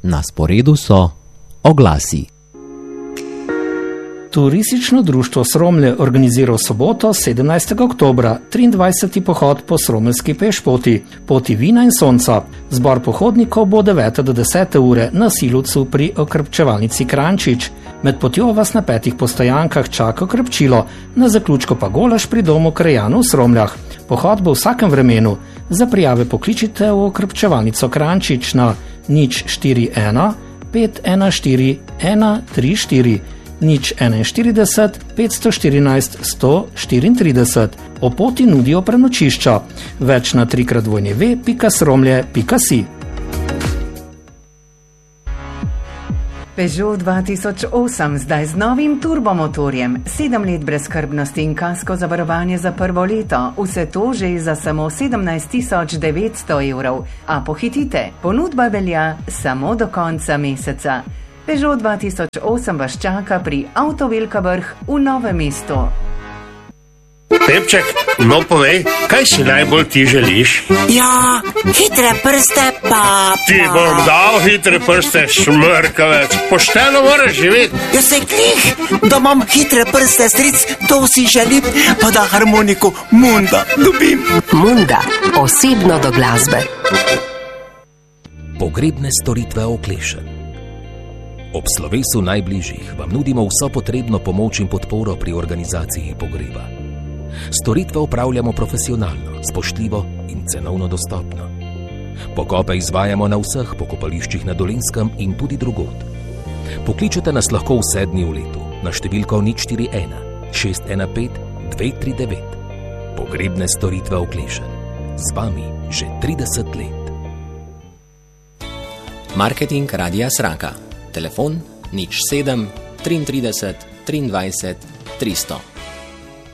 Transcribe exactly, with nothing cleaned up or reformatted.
Na sporedu so oglasi. Turistično društvo Sromlje organizira v soboto, sedemnajstega oktobra, triindvajseti pohod po sromeljski pešpoti, poti vina in sonca. Zbor pohodnikov bo od devete do desete ure na Silvcu pri okrepčevalnici Krančič. Med potjo vas na petih postojankah čaka okrepčilo, na zaključku pa golaž pri domu krajanov v Sromljah. Pohod bo v vsakem vremenu. Za prijave pokličite v okrepčevalnico Krančič na nič štiri ena pet ena štiri ena tri štiri. nič enainštirideset petsto štirinajst sto štiriintrideset. O poti nudijo prenočišča. Več na trikrat dvojni ve pika sromlje pika si. Peugeot dva tisoč osem zdaj z novim turbomotorjem, sedem let brezskrbnosti in kasko zavarovanje za prvo leto, vse to že za samo sedemnajst tisoč devetsto evrov. A pohitite, ponudba velja samo do konca meseca. Peugeot dva tisoč osem vas čaka pri Avto Velika Vrh v Novem mestu. Pepček, no povej, kaj si najbolj ti želiš? Ja, hitre prste, pa... Ti bom dal hitre prste, šmrkavec. Pošteno moraš živeti. Ja se klih, da imam hitre prste, stric, to si želim, pa da harmoniko Munda dobim. Munda, osebno do glasbe. Pogrebne storitve Oklešen. Ob slovesu najbližjih vam nudimo vso potrebno pomoč in podporo pri organizaciji pogreba. Storitve upravljamo profesionalno, spoštljivo in cenovno dostopno. Pokope izvajamo na vseh pokopališčih na Dolenjskem in tudi drugod. Pokličete nas lahko vse dni v letu na številko nič štiri ena šest ena pet dve tri devet. Pogrebne storitve Oklešen. Z vami že trideset let. Marketing Radia Sraka. Telefon nič sedem triintrideset triindvajset tristo.